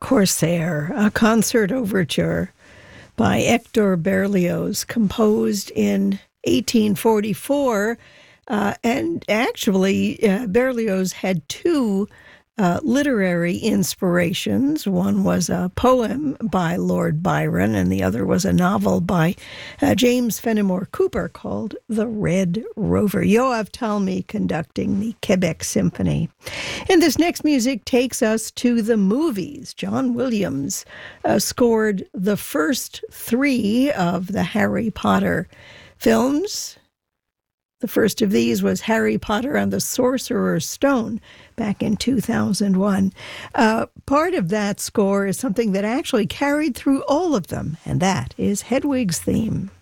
Corsair, a concert overture by Hector Berlioz, composed in 1844. And actually, Berlioz had two literary inspirations. One was a poem by Lord Byron, and the other was a novel by James Fenimore Cooper called The Red Rover. Yoav Talmy conducting the Quebec Symphony. And this next music takes us to the movies. John Williams scored the first three of the Harry Potter films. The first of these was Harry Potter and the Sorcerer's Stone back in 2001. Part of that score is something that actually carried through all of them, and that is Hedwig's theme.